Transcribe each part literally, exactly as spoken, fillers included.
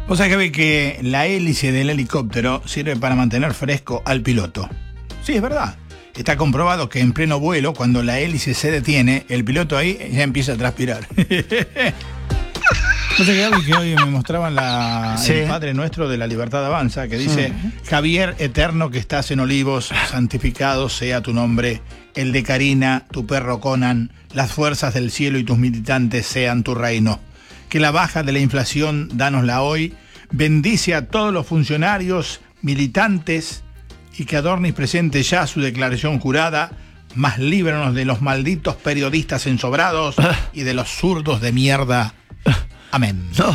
Vos sabés que ve que la hélice del helicóptero sirve para mantener fresco al piloto. Sí, es verdad. Está comprobado que en pleno vuelo, cuando la hélice se detiene, el piloto ahí ya empieza a transpirar. No sé qué, que hoy me mostraban la, sí. el Padre Nuestro de la Libertad Avanza, que dice: sí. Javier eterno que estás en Olivos, santificado sea tu nombre, el de Karina, tu perro Conan, las fuerzas del cielo y tus militantes sean tu reino. Que la baja de la inflación, dánosla hoy, bendice a todos los funcionarios, militantes, y que Adornis presente ya su declaración jurada, más líbranos de los malditos periodistas ensobrados y de los zurdos de mierda. Amén. No.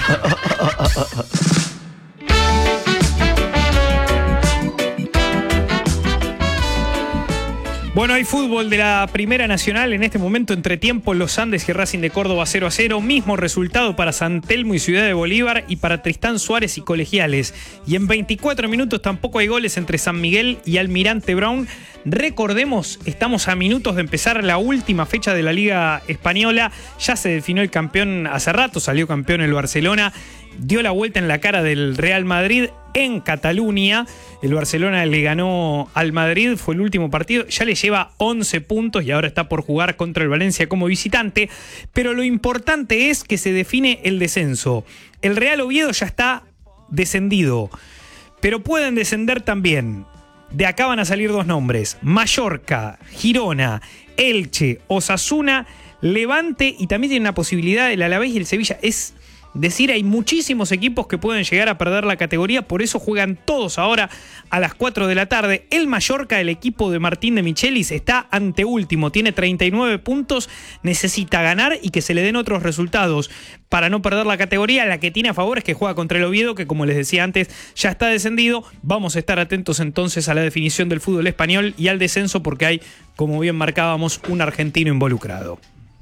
Bueno, hay fútbol de la Primera Nacional en este momento, entre tiempo Los Andes y Racing de Córdoba cero a cero, mismo resultado para San Telmo y Ciudad de Bolívar y para Tristán Suárez y Colegiales. Y en veinticuatro minutos tampoco hay goles entre San Miguel y Almirante Brown. Recordemos, estamos a minutos de empezar la última fecha de la Liga Española. Ya se definió el campeón hace rato, salió campeón el Barcelona, dio la vuelta en la cara del Real Madrid en Cataluña. El Barcelona le ganó al Madrid, fue el último partido, ya le lleva once puntos y ahora está por jugar contra el Valencia como visitante. Pero lo importante es que se define el descenso. El Real Oviedo ya está descendido, pero pueden descender también. De acá van a salir dos nombres: Mallorca, Girona, Elche, Osasuna, Levante, y también tiene una posibilidad el Alavés y el Sevilla. Es decir, hay muchísimos equipos que pueden llegar a perder la categoría, por eso juegan todos ahora a las cuatro de la tarde. El Mallorca, el equipo de Martín de Michelis, está anteúltimo, tiene treinta y nueve puntos, necesita ganar y que se le den otros resultados para no perder la categoría. La que tiene a favor es que juega contra el Oviedo, que como les decía antes, ya está descendido. Vamos a estar atentos entonces a la definición del fútbol español y al descenso, porque hay, como bien marcábamos, un argentino involucrado.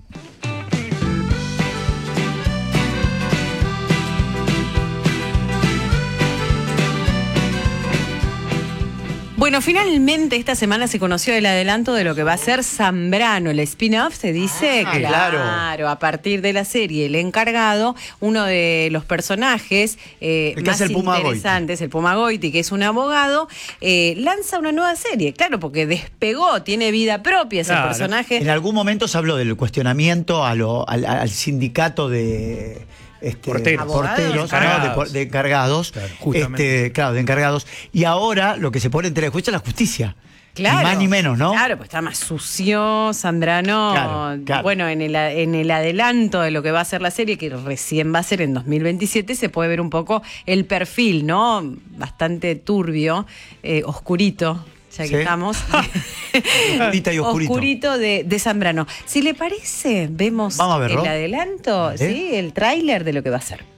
Bueno, finalmente esta semana se conoció el adelanto de lo que va a ser Zambrano, el spin-off, se dice. Ah, claro. Claro, a partir de la serie El Encargado, uno de los personajes eh, más el interesantes, el Pumagoiti, que es un abogado, eh, lanza una nueva serie, claro, porque despegó, tiene vida propia ese claro. personaje. En algún momento se habló del cuestionamiento a lo, al, al sindicato de... Este, porteros, porteros encargados. ¿no? de, de encargados, claro, este, claro, de encargados. Y ahora lo que se pone entre la justicia es la justicia. Claro, ni más ni menos, ¿no? Claro, pues está más sucio, Zambrano. Claro, claro. Bueno, en el, en el adelanto de lo que va a ser la serie, que recién va a ser en dos mil veintisiete, se puede ver un poco el perfil, ¿no? Bastante turbio, eh, oscurito. Ya que ¿sí? estamos. Oscurita y oscurito. Oscurito de, de Zambrano. Si le parece, vemos Vamos a verlo. el adelanto, ¿sí? El tráiler de lo que va a ser.